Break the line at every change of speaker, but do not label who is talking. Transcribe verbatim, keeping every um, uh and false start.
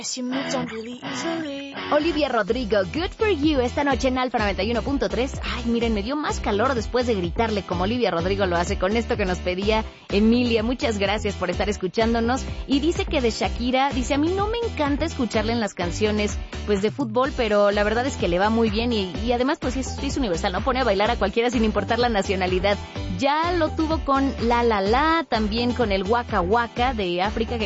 Olivia Rodrigo, Good For You, esta noche en Alfa noventa y uno punto tres. Ay, miren, me dio más calor después de gritarle como Olivia Rodrigo lo hace con esto que nos pedía Emilia. Muchas gracias por estar escuchándonos. Y dice que de Shakira, dice, a mí no me encanta escucharle en las canciones pues de fútbol, pero la verdad es que le va muy bien y, y además pues es, es universal, ¿no? Pone a bailar a cualquiera sin importar la nacionalidad. Ya lo tuvo con La La La, también con el Waka Waka de África, que